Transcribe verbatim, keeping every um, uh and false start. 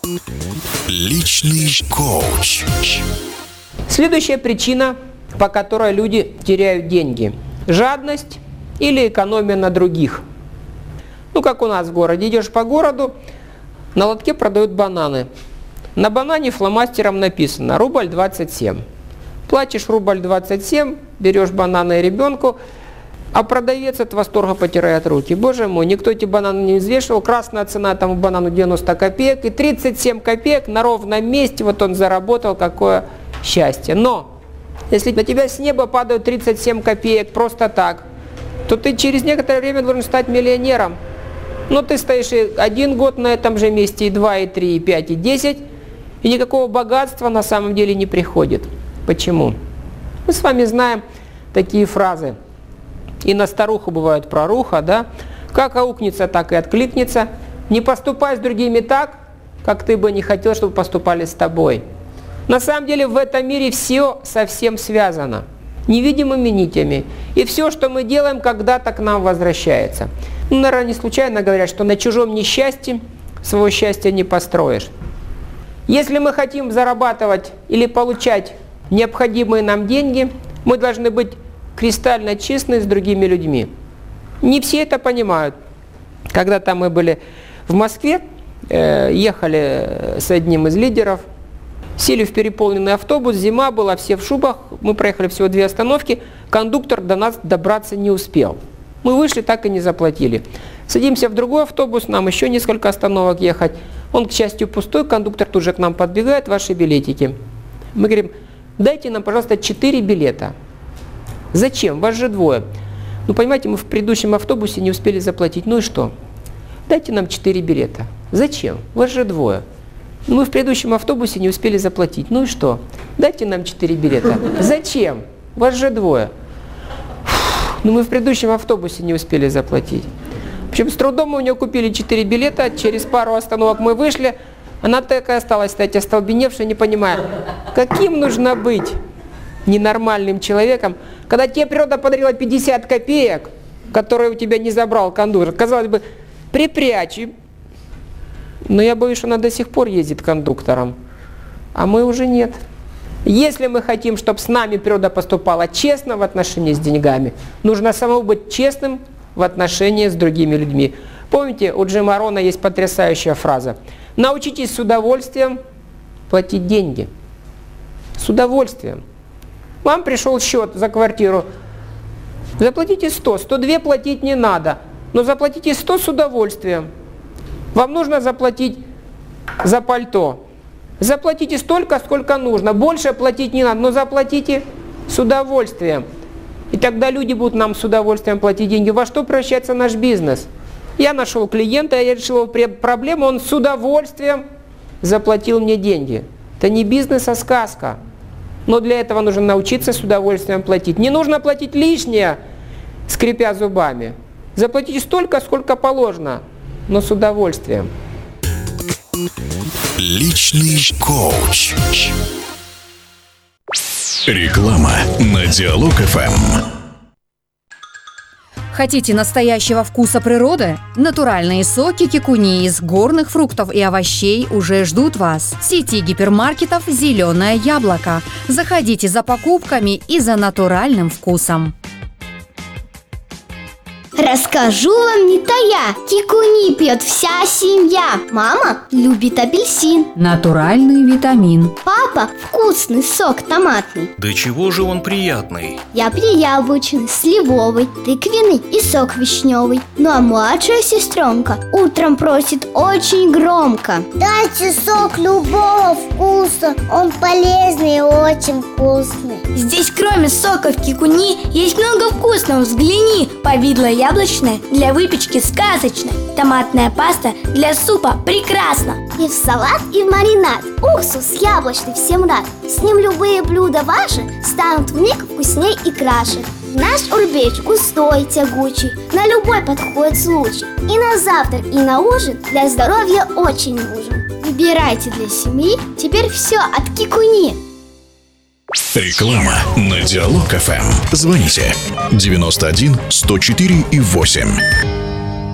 Личный коуч. Следующая причина, по которой люди теряют деньги – жадность или экономия на других. Ну, как у нас в городе. Идешь по городу, на лотке продают бананы. На банане фломастером написано «рубль двадцать семь». Платишь рубль двадцать семь, берешь бананы ребенку, а продавец от восторга потирает руки. Боже мой, никто эти бананы не взвешивал. Красная цена тому банану девяносто копеек. И тридцать семь копеек на ровном месте вот он заработал. Какое счастье. Но если на тебя с неба падают тридцать семь копеек просто так, то ты через некоторое время должен стать миллионером. Но ты стоишь и один год на этом же месте, и два, и три, и пять, и десять, и никакого богатства на самом деле не приходит. Почему? Мы с вами знаем такие фразы. И на старуху бывает проруха, да? Как аукнется, так и откликнется. Не поступай с другими так, как ты бы не хотел, чтобы поступали с тобой. На самом деле в этом мире все совсем связано. Невидимыми нитями. И все, что мы делаем, когда-то к нам возвращается. Ну, наверное, не случайно говорят, что на чужом несчастье своего счастья не построишь. Если мы хотим зарабатывать или получать необходимые нам деньги, мы должны быть кристально честны с другими людьми. Не все это понимают. Когда-то мы были в Москве, э, ехали с одним из лидеров, сели в переполненный автобус, зима была, все в шубах, мы проехали всего две остановки, кондуктор до нас добраться не успел. Мы вышли, так и не заплатили. Садимся в другой автобус, нам еще несколько остановок ехать. Он, к счастью, пустой, кондуктор тут же к нам подбегает, ваши билетики. Мы говорим, дайте нам, пожалуйста, четыре билета. Зачем? Вас же двое. Ну, понимаете, мы в предыдущем автобусе не успели заплатить. Ну и что? Дайте нам четыре билета. Зачем? Вас же двое. Мы в предыдущем автобусе не успели заплатить. Ну и что? Дайте нам четыре билета. Зачем? Вас же двое. Ну мы в предыдущем автобусе не успели заплатить. В общем, с трудом мы у нее купили четыре билета. Через пару остановок мы вышли. Она такая осталась, кстати, остолбеневшая, не понимая, каким нужно быть ненормальным человеком, когда тебе природа подарила пятьдесят копеек, которые у тебя не забрал кондуктор. Казалось бы, припрячь. Но я боюсь, что она до сих пор ездит кондуктором, а мы уже нет. Если мы хотим, чтобы с нами природа поступала честно в отношении с деньгами, нужно самому быть честным в отношении с другими людьми. Помните, у Джима Рона есть потрясающая фраза. Научитесь с удовольствием платить деньги. С удовольствием. Вам пришел счет за квартиру. Заплатите сто. сто два платить не надо. Но заплатите сто с удовольствием. Вам нужно заплатить за пальто. Заплатите столько, сколько нужно. Больше платить не надо, но заплатите с удовольствием. И тогда люди будут нам с удовольствием платить деньги. Во что превращается наш бизнес? Я нашел клиента, я решил его проблему, он с удовольствием заплатил мне деньги. Это не бизнес, а сказка. Но для этого нужно научиться с удовольствием платить. Не нужно платить лишнее, скрипя зубами. Заплатите столько, сколько положено, но с удовольствием. Личный коуч. Реклама на Диалог эф эм. Хотите настоящего вкуса природы? Натуральные соки кикуни из горных фруктов и овощей уже ждут вас. В сети гипермаркетов «Зеленое яблоко». Заходите за покупками и за натуральным вкусом. Расскажу вам не тая, кикуни пьет вся семья. Мама любит апельсин. Натуральный витамин. Папа вкусный сок томатный. Да чего же он приятный? Я пью яблочный, сливовый, тыквенный и сок вишневый. Ну а младшая сестренка утром просит очень громко: дайте сок любого вкуса, он полезный и очень вкусный. Здесь кроме соков кикуни есть много вкусного, взгляни. Повидло яблочное для выпечки сказочно. Томатная паста для супа прекрасно. И в салат, и в маринад. Уксус яблочный всем рад. С ним любые блюда ваши станут вмиг вкусней и краше. Наш урбеч густой, тягучий, на любой подходит случай. И на завтрак, и на ужин для здоровья очень нужен. Выбирайте для семьи теперь все от кикуни. Реклама на Диалог эф эм. Звоните девяносто один сто четыре и восемь.